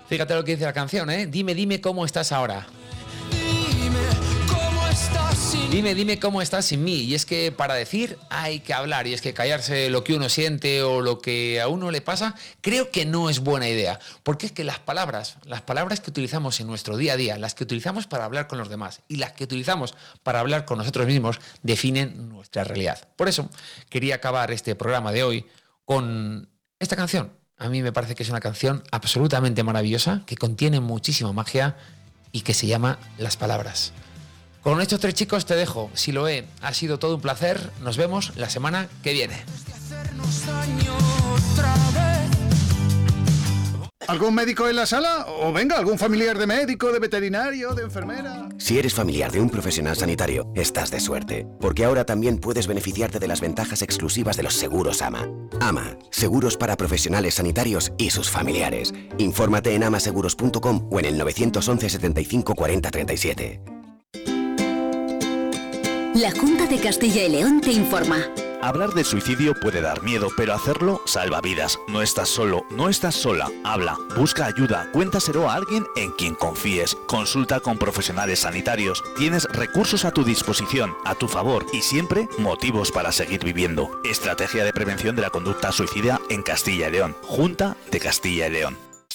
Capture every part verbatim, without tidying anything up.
Fíjate lo que dice la canción, ¿eh? Dime, dime cómo estás ahora. Dime, dime cómo estás sin mí. Y es que para decir hay que hablar. Y es que callarse lo que uno siente o lo que a uno le pasa, creo que no es buena idea. Porque es que las palabras, las palabras que utilizamos en nuestro día a día, las que utilizamos para hablar con los demás y las que utilizamos para hablar con nosotros mismos, definen nuestra realidad. Por eso quería acabar este programa de hoy con esta canción. A mí me parece que es una canción absolutamente maravillosa, que contiene muchísima magia y que se llama Las Palabras. Con estos tres chicos te dejo. Siloé, ha sido todo un placer. Nos vemos la semana que viene. ¿Algún médico en la sala? O venga, algún familiar de médico, de veterinario, de enfermera. Si eres familiar de un profesional sanitario, estás de suerte, porque ahora también puedes beneficiarte de las ventajas exclusivas de los seguros A M A. A M A, seguros para profesionales sanitarios y sus familiares. Infórmate en amaseguros punto com o en el nueve once setenta y cinco cuarenta treinta y siete. La Junta de Castilla y León te informa. Hablar de suicidio puede dar miedo, pero hacerlo salva vidas. No estás solo, no estás sola. Habla, busca ayuda, cuéntaselo a alguien en quien confíes. Consulta con profesionales sanitarios. Tienes recursos a tu disposición, a tu favor y siempre motivos para seguir viviendo. Estrategia de prevención de la conducta suicida en Castilla y León. Junta de Castilla y León.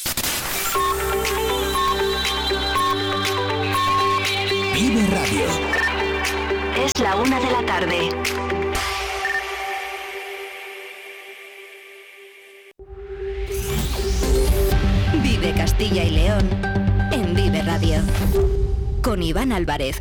Vive Radio. Es la una de la tarde. Vive Castilla y León en Vive Radio. Con Iván Álvarez.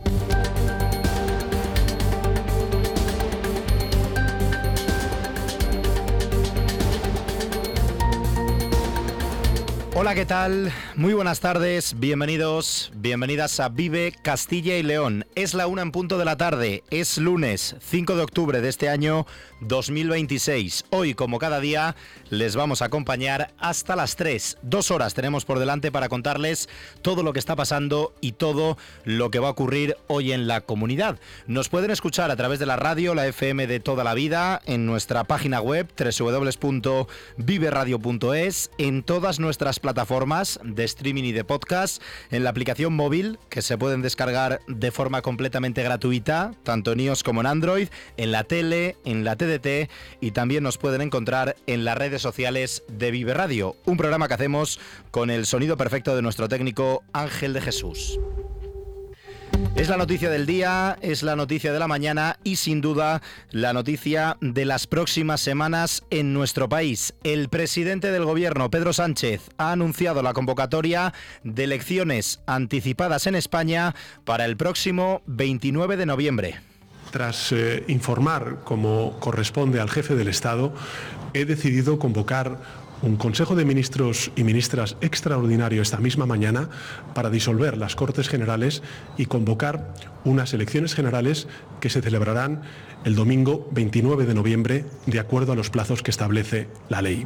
Hola, ¿qué tal? Muy buenas tardes, bienvenidos, bienvenidas a Vive Castilla y León. Es la una en punto de la tarde, es lunes cinco de octubre de este año dos mil veintiséis. Hoy, como cada día, les vamos a acompañar hasta las tres. Dos horas tenemos por delante para contarles todo lo que está pasando y todo lo que va a ocurrir hoy en la comunidad. Nos pueden escuchar a través de la radio, la F M de toda la vida, en nuestra página web doble u doble u doble u punto vive radio punto es, en todas nuestras plataformas de streaming y de podcast, en la aplicación móvil que se pueden descargar de forma completamente gratuita, tanto en iOS como en Android, en la tele, en la T D T, y también nos pueden encontrar en las redes sociales de Vive Radio, un programa que hacemos con el sonido perfecto de nuestro técnico Ángel de Jesús. Es la noticia del día, es la noticia de la mañana y sin duda la noticia de las próximas semanas en nuestro país. El presidente del gobierno, Pedro Sánchez, ha anunciado la convocatoria de elecciones anticipadas en España para el próximo veintinueve de noviembre. Tras eh, informar, como corresponde al jefe del Estado, he decidido convocar un Consejo de Ministros y Ministras extraordinario esta misma mañana para disolver las Cortes Generales y convocar unas elecciones generales que se celebrarán el domingo veintinueve de noviembre, de acuerdo a los plazos que establece la ley.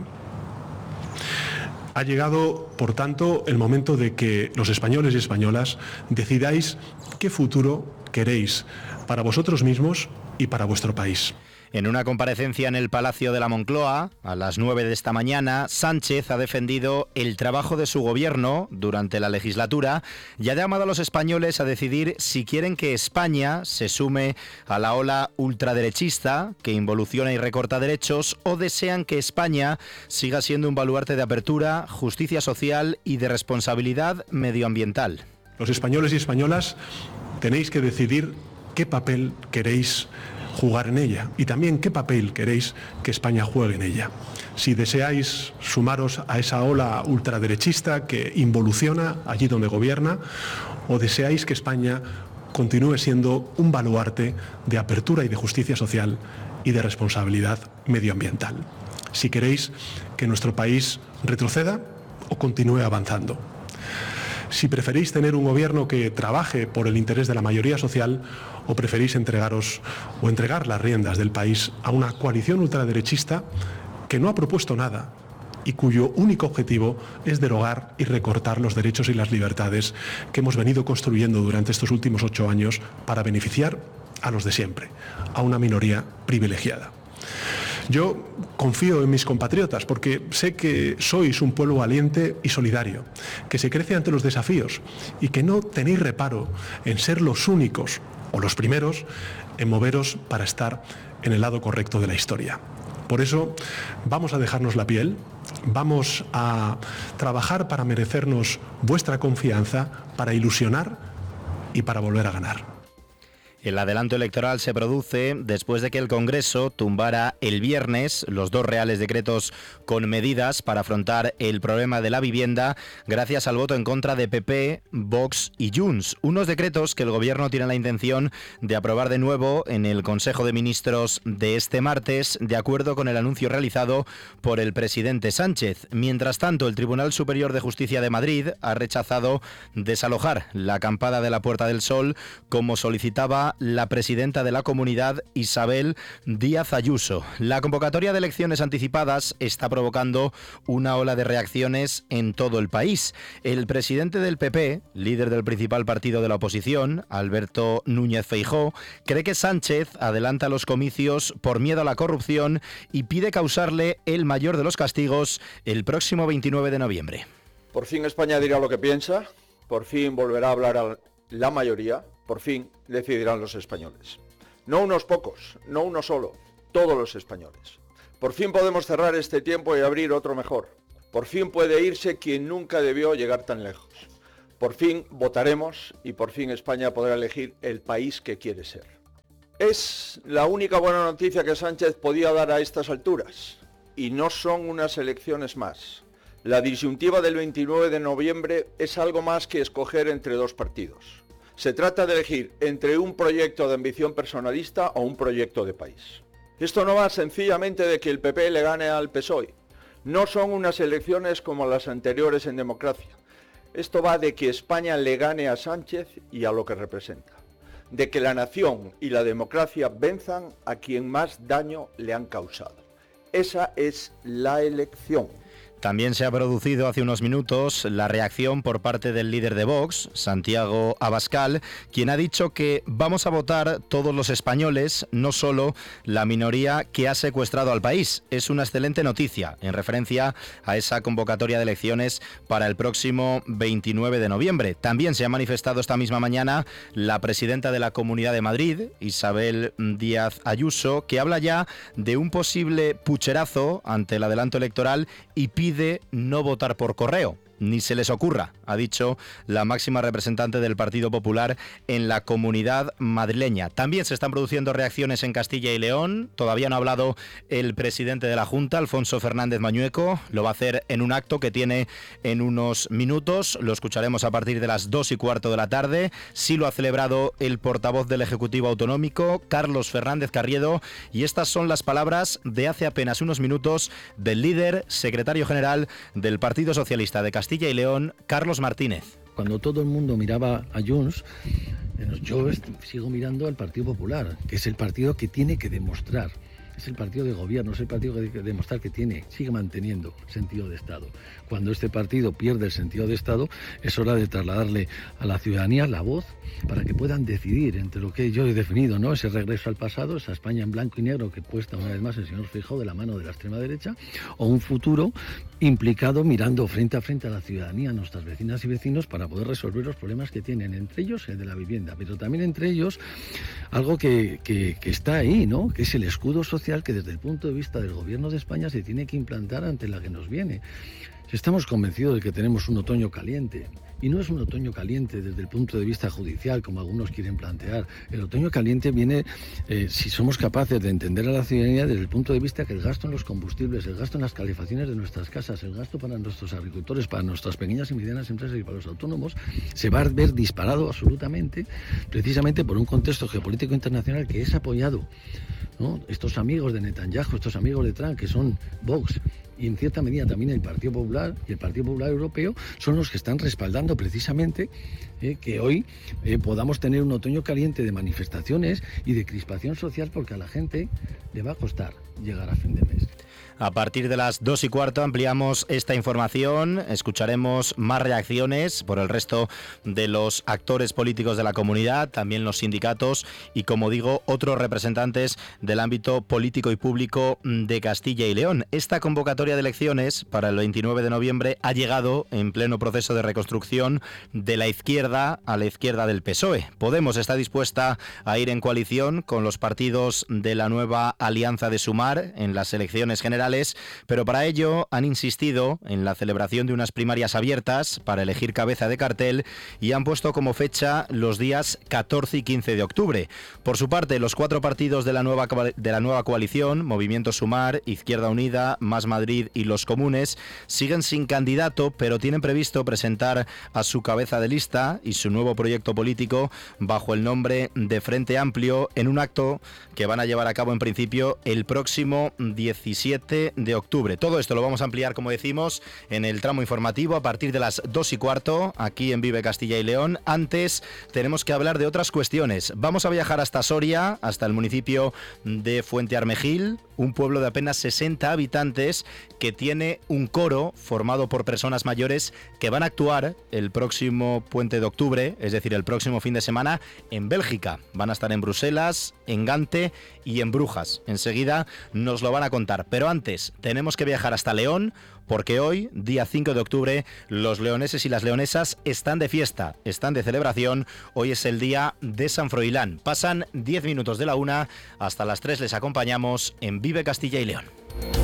Ha llegado, por tanto, el momento de que los españoles y españolas decidáis qué futuro queréis para vosotros mismos y para vuestro país. En una comparecencia en el Palacio de la Moncloa, a las nueve de esta mañana, Sánchez ha defendido el trabajo de su gobierno durante la legislatura y ha llamado a los españoles a decidir si quieren que España se sume a la ola ultraderechista que involuciona y recorta derechos, o desean que España siga siendo un baluarte de apertura, justicia social y de responsabilidad medioambiental. Los españoles y españolas tenéis que decidir qué papel queréis jugar en ella y también qué papel queréis que España juegue en ella. Si deseáis sumaros a esa ola ultraderechista que involuciona allí donde gobierna, o deseáis que España continúe siendo un baluarte de apertura y de justicia social y de responsabilidad medioambiental. Si queréis que nuestro país retroceda o continúe avanzando. Si preferís tener un gobierno que trabaje por el interés de la mayoría social, o preferís entregaros o entregar las riendas del país a una coalición ultraderechista que no ha propuesto nada y cuyo único objetivo es derogar y recortar los derechos y las libertades que hemos venido construyendo durante estos últimos ocho años para beneficiar a los de siempre, a una minoría privilegiada. Yo confío en mis compatriotas porque sé que sois un pueblo valiente y solidario, que se crece ante los desafíos y que no tenéis reparo en ser los únicos o los primeros en moveros para estar en el lado correcto de la historia. Por eso vamos a dejarnos la piel, vamos a trabajar para merecernos vuestra confianza, para ilusionar y para volver a ganar. El adelanto electoral se produce después de que el Congreso tumbara el viernes los dos reales decretos con medidas para afrontar el problema de la vivienda gracias al voto en contra de P P, Vox y Junts. Unos decretos que el Gobierno tiene la intención de aprobar de nuevo en el Consejo de Ministros de este martes, de acuerdo con el anuncio realizado por el presidente Sánchez. Mientras tanto, el Tribunal Superior de Justicia de Madrid ha rechazado desalojar la acampada de la Puerta del Sol como solicitaba la presidenta de la comunidad, Isabel Díaz Ayuso. La convocatoria de elecciones anticipadas está provocando una ola de reacciones en todo el país. El presidente del P P, líder del principal partido de la oposición, Alberto Núñez Feijóo, cree que Sánchez adelanta los comicios por miedo a la corrupción y pide causarle el mayor de los castigos el próximo veintinueve de noviembre. Por fin España dirá lo que piensa, por fin volverá a hablar a la mayoría. Por fin decidirán los españoles. No unos pocos, no uno solo, todos los españoles. Por fin podemos cerrar este tiempo y abrir otro mejor. Por fin puede irse quien nunca debió llegar tan lejos. Por fin votaremos y por fin España podrá elegir el país que quiere ser. Es la única buena noticia que Sánchez podía dar a estas alturas. Y no son unas elecciones más. La disyuntiva del veintinueve de noviembre es algo más que escoger entre dos partidos. Se trata de elegir entre un proyecto de ambición personalista o un proyecto de país. Esto no va sencillamente de que el P P le gane al P S O E. No son unas elecciones como las anteriores en democracia. Esto va de que España le gane a Sánchez y a lo que representa. De que la nación y la democracia venzan a quien más daño le han causado. Esa es la elección. También se ha producido hace unos minutos la reacción por parte del líder de Vox, Santiago Abascal, quien ha dicho que vamos a votar todos los españoles, no solo la minoría que ha secuestrado al país. Es una excelente noticia, en referencia a esa convocatoria de elecciones para el próximo veintinueve de noviembre. También se ha manifestado esta misma mañana la presidenta de la Comunidad de Madrid, Isabel Díaz Ayuso, que habla ya de un posible pucherazo ante el adelanto electoral y pide de no votar por correo. Ni se les ocurra, ha dicho la máxima representante del Partido Popular en la Comunidad madrileña. También se están produciendo reacciones en Castilla y León. Todavía no ha hablado el presidente de la Junta, Alfonso Fernández Mañueco. Lo va a hacer en un acto que tiene en unos minutos. Lo escucharemos a partir de las dos y cuarto de la tarde. Sí lo ha celebrado el portavoz del Ejecutivo Autonómico, Carlos Fernández Carriedo. Y estas son las palabras de hace apenas unos minutos del líder, secretario general del Partido Socialista de Castilla y León, Carlos Martínez. Cuando todo el mundo miraba a Junts, yo sigo mirando al Partido Popular, que es el partido que tiene que demostrar, es el partido de gobierno, es el partido que tiene que demostrar que tiene, sigue manteniendo sentido de Estado. Cuando este partido pierde el sentido de Estado, es hora de trasladarle a la ciudadanía la voz para que puedan decidir entre lo que yo he definido, ¿no? Ese regreso al pasado, esa España en blanco y negro que puesta una vez más el señor Feijóo de la mano de la extrema derecha, o un futuro implicado mirando frente a frente a la ciudadanía, a nuestras vecinas y vecinos, para poder resolver los problemas que tienen, entre ellos el de la vivienda, pero también entre ellos algo que, que, que está ahí, ¿no? Que es el escudo social que desde el punto de vista del gobierno de España se tiene que implantar ante la que nos viene. Estamos convencidos de que tenemos un otoño caliente. Y no es un otoño caliente desde el punto de vista judicial, como algunos quieren plantear. El otoño caliente viene, eh, si somos capaces de entender a la ciudadanía desde el punto de vista que el gasto en los combustibles, el gasto en las calefacciones de nuestras casas, el gasto para nuestros agricultores, para nuestras pequeñas y medianas empresas y para los autónomos, se va a ver disparado absolutamente, precisamente por un contexto geopolítico internacional que es apoyado, ¿no? Estos amigos de Netanyahu, estos amigos de Trump, que son Vox, y en cierta medida también el Partido Popular y el Partido Popular Europeo, son los que están respaldando precisamente eh, que hoy eh, podamos tener un otoño caliente de manifestaciones y de crispación social, porque a la gente le va a costar llegar a fin de mes. A partir de las dos y cuarto ampliamos esta información, escucharemos más reacciones por el resto de los actores políticos de la comunidad, también los sindicatos y, como digo, otros representantes del ámbito político y público de Castilla y León. Esta convocatoria de elecciones para el veintinueve de noviembre ha llegado en pleno proceso de reconstrucción de la izquierda a la izquierda del P S O E. Podemos está dispuesta a ir en coalición con los partidos de la nueva Alianza de Sumar en las elecciones generales, pero para ello han insistido en la celebración de unas primarias abiertas para elegir cabeza de cartel y han puesto como fecha los días catorce y quince de octubre. Por su parte, los cuatro partidos de la nueva, de la nueva coalición, Movimiento Sumar, Izquierda Unida, Más Madrid y Los Comunes, siguen sin candidato, pero tienen previsto presentar a su cabeza de lista y su nuevo proyecto político bajo el nombre de Frente Amplio en un acto que van a llevar a cabo en principio el próximo diecisiete de octubre. Todo esto lo vamos a ampliar, como decimos, en el tramo informativo a partir de las dos y cuarto aquí en Vive Castilla y León. Antes tenemos que hablar de otras cuestiones. Vamos a viajar hasta Soria, hasta el municipio de Fuentearmejil, un pueblo de apenas sesenta habitantes que tiene un coro formado por personas mayores que van a actuar el próximo puente de octubre, es decir, el próximo fin de semana en Bélgica. Van a estar en Bruselas, en Gante y en Brujas. Enseguida nos lo van a contar. Pero antes tenemos que viajar hasta León, porque hoy, día cinco de octubre, los leoneses y las leonesas están de fiesta, están de celebración. Hoy es el día de San Froilán. Pasan diez minutos de la una, hasta las tres les acompañamos en Vive Castilla y León.